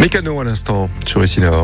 Mécano à l'instant sur Ici Nord.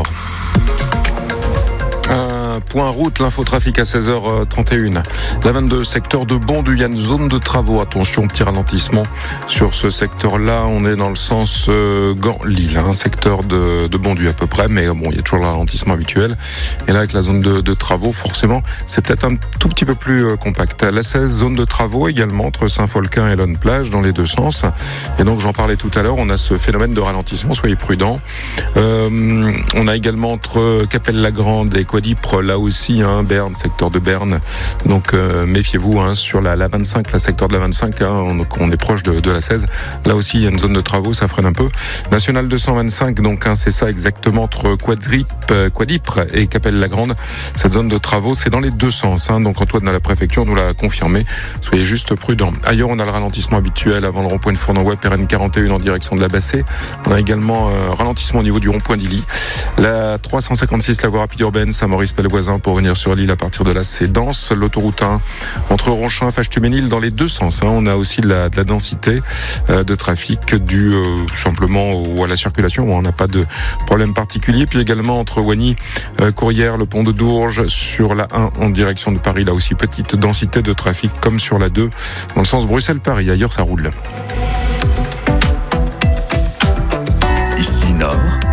Point route, l'infotrafic à 16h31. La 22, secteur de Bondu, il y a une zone de travaux. Attention, petit ralentissement sur ce secteur-là. On est dans le sens Gand-Lille, secteur de Bondu à peu près, mais bon, il y a toujours le ralentissement habituel. Et là, avec la zone de travaux, forcément, c'est peut-être un tout petit peu plus compact. La 16, zone de travaux également entre Saint-Folquin et Lonne-Plage dans les deux sens. Et donc, j'en parlais tout à l'heure, on a ce phénomène de ralentissement, soyez prudents. On a également entre Capelle-la-Grande et Quadipre, là aussi, Berne, secteur de Berne. Donc méfiez-vous sur la 25, le secteur de la 25, on est proche de la 16. Là aussi, il y a une zone de travaux, ça freine un peu. National 225, donc c'est ça exactement entre Quadipre et Capelle-la-Grande. Cette zone de travaux, c'est dans les deux sens. Donc Antoine de la préfecture nous l'a confirmé. Soyez juste prudents. Ailleurs, on a le ralentissement habituel avant le rond-point de Fournon-Web, RN 41 en direction de la Bassée. On a également ralentissement au niveau du rond-point d'Illy. La 356, la voie rapide urbaine, Saint-Maurice-Pellevoisin pour venir sur l'île. À partir de là, c'est dense. L'autoroute 1 entre Ronchin et Fâche-Tuménil dans les deux sens. On a aussi de la densité de trafic due tout simplement à la circulation. On n'a pas de problème particulier. Puis également entre Wagny, Courrières, le pont de Dourges sur la 1 en direction de Paris. Là aussi, petite densité de trafic comme sur la 2 dans le sens Bruxelles-Paris. Ailleurs, ça roule. Ici Nord.